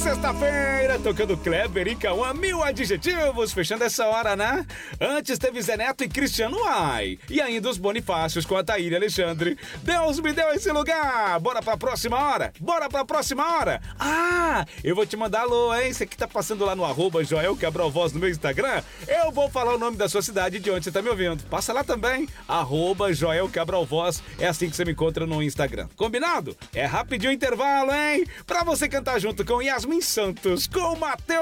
Sexta-feira, tocando Kleber e Cauã, 1000 adjetivos, fechando essa hora, né? Antes teve Zé Neto e Cristiano Ai. E ainda os Bonifácios com a Thaíra Alexandre. Deus me deu esse lugar. Bora pra próxima hora? Bora pra próxima hora? Ah, eu vou te mandar alô, hein? Você que tá passando lá no @Joel Cabral Voz no meu Instagram, eu vou falar o nome da sua cidade de onde você tá me ouvindo. Passa lá também, @Joel Cabral Voz. É assim que você me encontra no Instagram. Combinado? É rapidinho intervalo, hein? Pra você cantar junto com Yasmin Santos, com Matheus